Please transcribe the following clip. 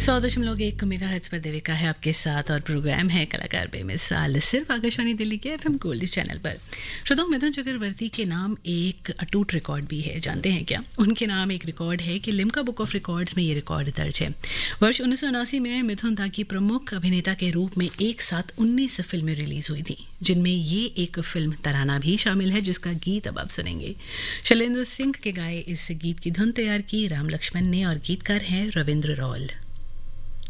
100.1 megahertz पर देविका है आपके साथ और प्रोग्राम है कलाकार बेमिसाल सिर्फ आकाशवाणी दिल्ली के एफएम गोल्ड चैनल पर। श्रोताओं, मिथुन चक्रवर्ती के नाम एक अटूट रिकॉर्ड भी है, जानते हैं क्या? उनके नाम एक रिकॉर्ड है कि लिम्का बुक ऑफ रिकॉर्ड्स में ये रिकॉर्ड दर्ज है। वर्ष 1979 में मिथुन दा की प्रमुख अभिनेता के रूप में एक साथ 19 फिल्में रिलीज हुई थी, जिनमें ये एक फिल्म तराना भी शामिल है, जिसका गीत अब आप सुनेंगे। शैलेंद्र सिंह के गाए इस गीत की धुन तैयार की राम लक्ष्मण ने और गीतकार हैं रविंद्र रॉल।